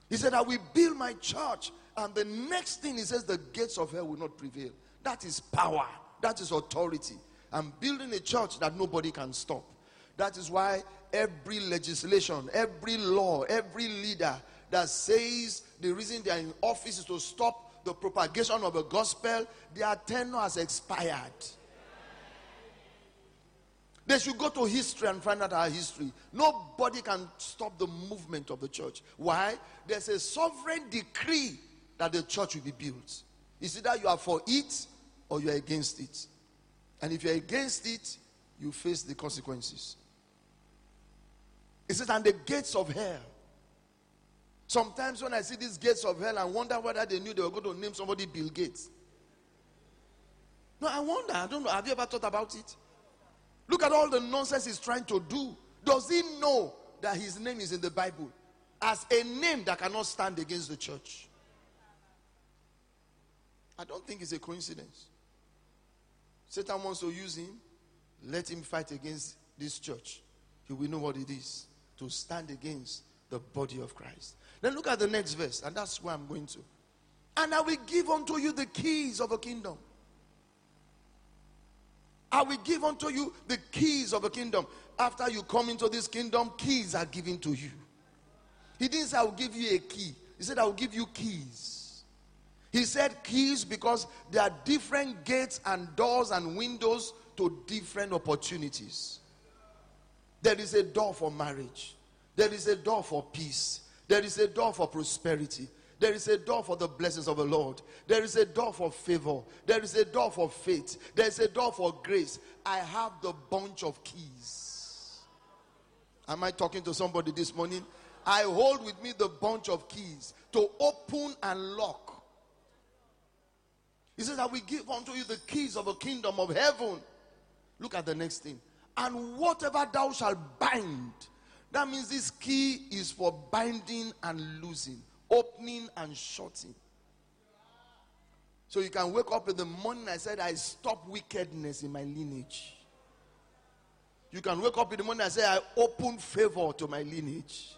He said, I will build my church. And the next thing he says, the gates of hell will not prevail. That is power. That is authority. I'm building a church that nobody can stop. That is why every legislation, every law, every leader that says the reason they are in office is to stop the propagation of the gospel, their tenure has expired. They should go to history and find out our history. Nobody can stop the movement of the church. Why? There's a sovereign decree that the church will be built. It's either you are for it or you are against it. And if you're against it, you face the consequences. It says, and the gates of hell. Sometimes when I see these gates of hell, I wonder whether they knew they were going to name somebody Bill Gates. No, I wonder. I don't know. Have you ever thought about it? Look at all the nonsense he's trying to do. Does he know that his name is in the Bible as a name that cannot stand against the church? I don't think it's a coincidence. Satan wants to use him. Let him fight against this church. He will know what it is to stand against the body of Christ. Then look at the next verse, and that's where I'm going to. And I will give unto you the keys of a kingdom. I will give unto you the keys of a kingdom. After you come into this kingdom, keys are given to you. He didn't say I will give you a key. He said I will give you keys. He said keys because there are different gates and doors and windows to different opportunities. There is a door for marriage. There is a door for peace. There is a door for prosperity. There is a door for the blessings of the Lord. There is a door for favor. There is a door for faith. There is a door for grace. I have the bunch of keys. Am I talking to somebody this morning? I hold with me the bunch of keys to open and lock. He says, I will give unto you the keys of the kingdom of heaven. Look at the next thing. And whatever thou shalt bind. That means this key is for binding and loosing. Opening and shutting. So you can wake up in the morning. I said, I stop wickedness in my lineage. You can wake up in the morning and say, I open favor to my lineage.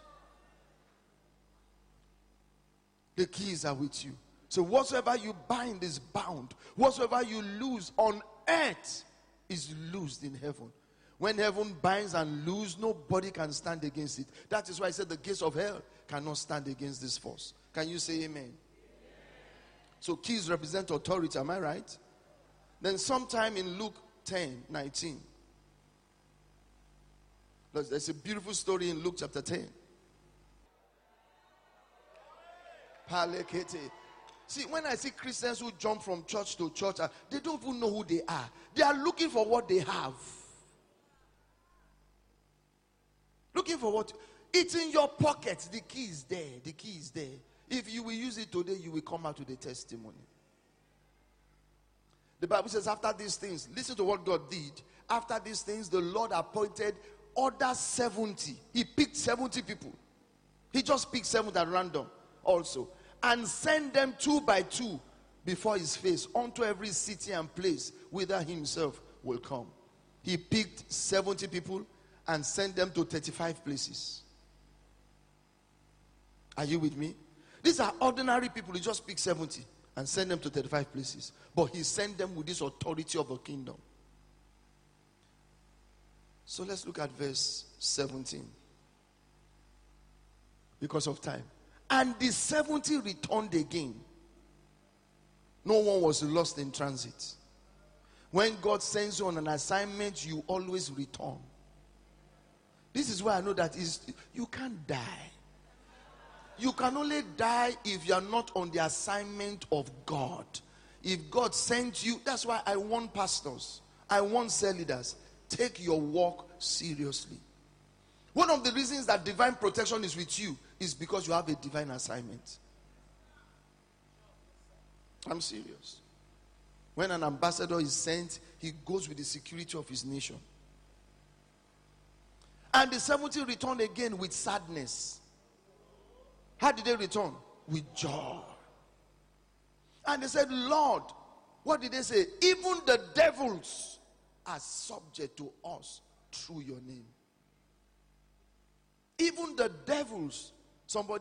The keys are with you. So whatsoever you bind is bound. Whatsoever you loose on earth is loosed in heaven. When heaven binds and loose, nobody can stand against it. That is why I said the gates of hell cannot stand against this force. Can you say amen? Amen. So keys represent authority, am I right? Then sometime in Luke 10:19. There's a beautiful story in Luke chapter 10. Palekete. See, when I see Christians who jump from church to church, they don't even know who they are. They are looking for what they have. Looking for what? It's in your pocket. The key is there. The key is there. If you will use it today, you will come out with a testimony. The Bible says after these things, listen to what God did. After these things, the Lord appointed other 70. He picked 70 people. He just picked 70 at random also. And sent them 2 by 2 before his face unto every city and place whither himself will come. He picked 70 people and sent them to 35 places. Are you with me? These are ordinary people. He just picked 70 and sent them to 35 places. But he sent them with this authority of a kingdom. So let's look at verse 17. Because of time. And the 70 returned again. No one was lost in transit. When God sends you on an assignment, you always return. This is why I know that you can't die. You can only die if you are not on the assignment of God. If God sent you, that's why I warn pastors, I warn cell leaders, take your work seriously. One of the reasons that divine protection is with you is because you have a divine assignment. I'm serious. When an ambassador is sent, he goes with the security of his nation. And the 70 returned again with sadness. How did they return? With joy. And they said, Lord, what did they say? Even the devils are subject to us through your name. Even the devils. Somebody